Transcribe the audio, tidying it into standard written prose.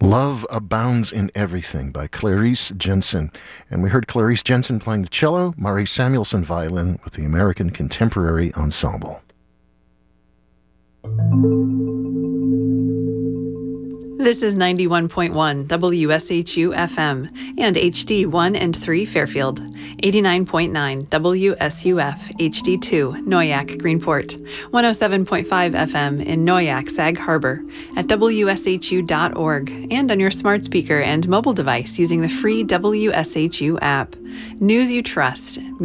Love Abounds in Everything by Clarice Jensen. And we heard Clarice Jensen playing the cello, Mari Samuelson violin with the American Contemporary Ensemble. This is 91.1 WSHU FM and HD 1 and 3 Fairfield, 89.9 WSUF HD2 Noyak Greenport, 107.5 FM in Noyak Sag Harbor, at WSHU.org, and on your smart speaker and mobile device using the free WSHU app. News you trust.